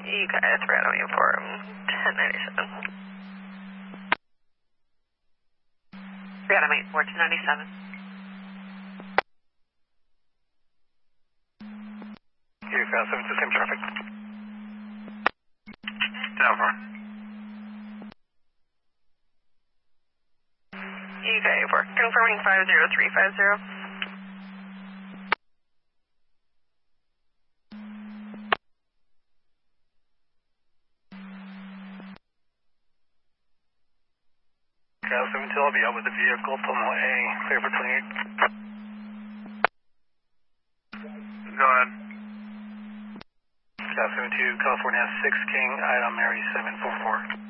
You guys ran on uniform 1097. Reanimate 1497. You fast 7 to same traffic. Down for. UK 4, confirming 50350. Cal 72, I'll be out with the vehicle, Pomo A, clear for 28. Go ahead. Cal 72, California 6 King, item Mary 744.